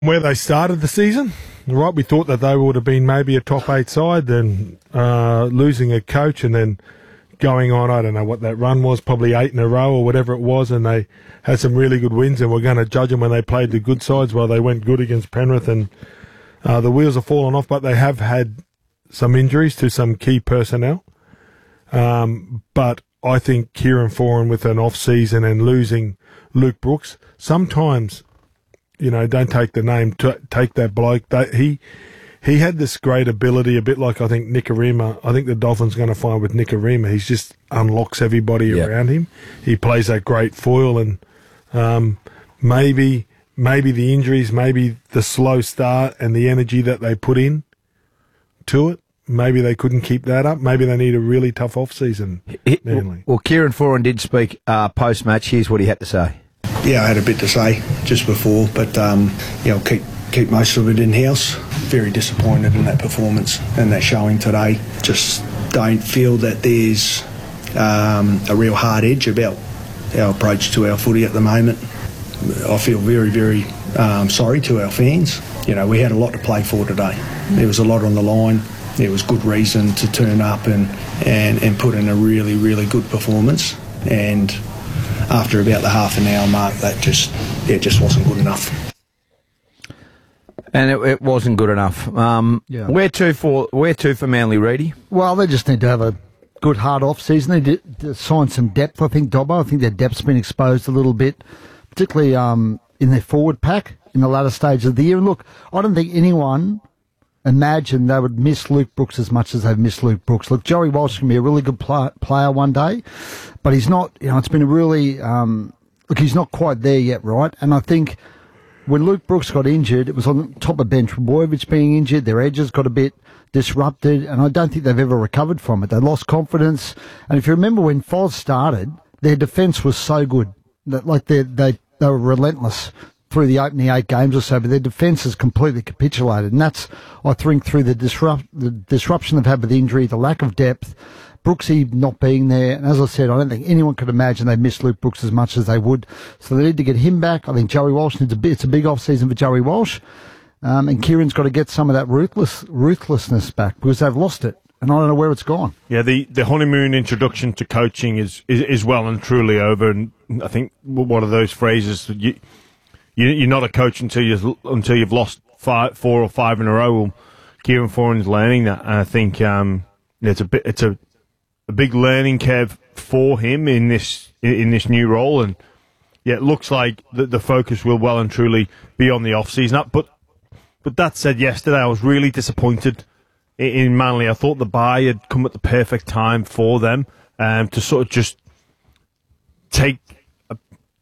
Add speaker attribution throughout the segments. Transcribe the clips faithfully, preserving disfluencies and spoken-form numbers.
Speaker 1: Where they started the season, right? We thought that they would have been maybe a top eight side, then uh, losing a coach and then going on, I don't know what that run was, probably eight in a row or whatever it was, and they had some really good wins, and we're going to judge them when they played the good sides. Well, they went good against Penrith, and uh, the wheels have fallen off, but they have had some injuries to some key personnel. Um, but I think Kieran Foran with an off-season and losing Luke Brooks, sometimes... You know, don't take the name, t- take that bloke. That he he had this great ability, a bit like I think Nikorima. I think the Dolphins are going to find with Nikorima. He just unlocks everybody
Speaker 2: yep.
Speaker 1: around him. He plays that great foil, and um, maybe maybe the injuries, maybe the slow start and the energy that they put in to it, maybe they couldn't keep that up. Maybe they need a really tough off-season, Manly.
Speaker 2: Well, Kieran Foran did speak uh, post-match. Here's what he had to say.
Speaker 3: Yeah, I had a bit to say just before, but um, yeah, I'll keep keep most of it in house. Very disappointed in that performance and that showing today. Just don't feel that there's um, a real hard edge about our approach to our footy at the moment. I feel very, very um, sorry to our fans. You know, we had a lot to play for today. There was a lot on the line. There was good reason to turn up and and, and put in a really, really good performance. And after about the half an hour mark, that just yeah, just wasn't good enough.
Speaker 2: And it, it wasn't good enough. Um, yeah. Where to for where to for Manly, Reedy?
Speaker 4: Well, they just need to have a good hard off season. They did, did sign some depth. I think Dobbo. I think their depth's been exposed a little bit, particularly um, in their forward pack in the latter stage of the year. And look, I don't think anyone imagined they would miss Luke Brooks as much as they've missed Luke Brooks. Look, Joey Walsh can be a really good pl- player one day, but he's not, you know, it's been a really, um, look, he's not quite there yet, right? And I think when Luke Brooks got injured, it was on top of bench. Boyovich being injured, their edges got a bit disrupted, and I don't think they've ever recovered from it. They lost confidence. And if you remember when Foz started, their defence was so good that, like, they, they, they were relentless through the opening eight games or so, but their defence has completely capitulated. And that's, I think, through the, disrupt, the disruption they've had with injury, the lack of depth, Brooksy not being there. And as I said, I don't think anyone could imagine they missed Luke Brooks as much as they would. So they need to get him back. I think Joey Walsh needs a bit, it's a big off-season for Joey Walsh. Um, and Kieran's got to get some of that ruthless ruthlessness back because they've lost it. And I don't know where it's gone.
Speaker 5: Yeah, the, the honeymoon introduction to coaching is, is, is well and truly over. And I think one of those phrases, you, you, you're not a coach until, you, until you've lost five, four or five in a row. Well, Kieran Foran's learning that. And I think um, it's a bit, it's a, a big learning curve for him in this in this new role. And yeah, it looks like the, the focus will well and truly be on the off-season. But, but that said, yesterday I was really disappointed in Manly. I thought the bye had come at the perfect time for them um, to sort of just take a,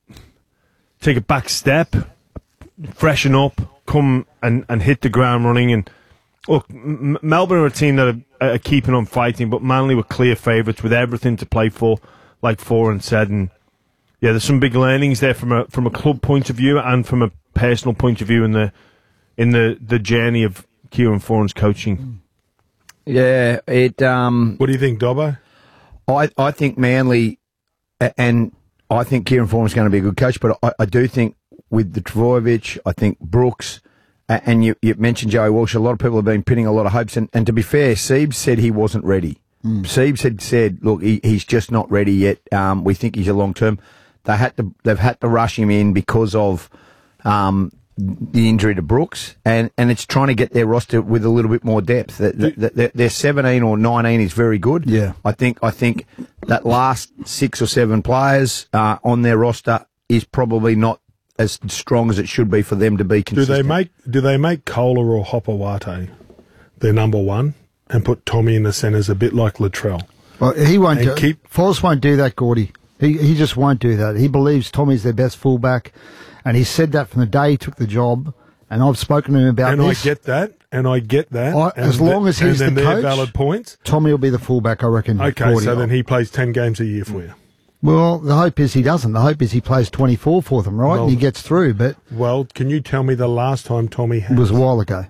Speaker 5: take a back step, freshen up, come and, and hit the ground running. And look, M- Melbourne are a team that are, are keeping on fighting, but Manly were clear favourites with everything to play for, like Foran said. And yeah, there's some big learnings there from a from a club point of view and from a personal point of view in the in the, the journey of Kieran Foran's coaching.
Speaker 2: Yeah, it. Um,
Speaker 1: what do you think, Dobbo?
Speaker 2: I, I think Manly, and I think Kieran Foran's going to be a good coach, but I, I do think with the Trbojevic, I think Brooks, and you, you mentioned Joey Walsh, a lot of people have been pinning a lot of hopes, and, and to be fair, Siebes said he wasn't ready. Mm. Siebes had said, look, he, he's just not ready yet. Um, we think he's a long-term. They had to, they've had to rush him in because of um, the injury to Brooks, and, and it's trying to get their roster with a little bit more depth. Their seventeen or nineteen is very good.
Speaker 4: Yeah,
Speaker 2: I think I think that last six or seven players uh, on their roster is probably not as strong as it should be for them to be consistent.
Speaker 1: Do they make Do they make Kohler or Hopewate their number one and put Tommy in the centres a bit like Latrell?
Speaker 4: Well, he won't. Do,
Speaker 1: keep
Speaker 4: Foz won't do that, Gordy. He he just won't do that. He believes Tommy's their best fullback. And he said that from the day he took the job, and I've spoken to him about
Speaker 1: and
Speaker 4: this.
Speaker 1: And I get that, and I get that.
Speaker 4: I, as long
Speaker 1: the,
Speaker 4: as he's
Speaker 1: and
Speaker 4: the
Speaker 1: then
Speaker 4: coach,
Speaker 1: valid points.
Speaker 4: Tommy will be the fullback, I reckon.
Speaker 1: Okay, so then he plays ten games a year for you.
Speaker 4: Well, the hope is he doesn't. The hope is he plays twenty-four for them, right? Well, and he gets through. But
Speaker 1: well, can you tell me the last time Tommy has?
Speaker 4: It was a while ago.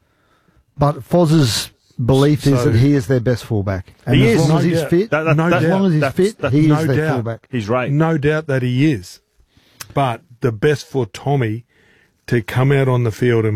Speaker 4: But Foz's belief so, is that he is their best fullback. And
Speaker 1: he
Speaker 4: as
Speaker 1: is.
Speaker 4: long
Speaker 1: No
Speaker 4: as he's
Speaker 1: doubt.
Speaker 4: fit,
Speaker 1: that, that,
Speaker 4: no
Speaker 1: that,
Speaker 4: as long as he's
Speaker 1: that's,
Speaker 4: fit,
Speaker 1: that's
Speaker 4: he
Speaker 1: no
Speaker 4: is their
Speaker 1: doubt.
Speaker 4: fullback.
Speaker 5: He's right.
Speaker 1: No doubt that he is. But the best for Tommy to come out on the field and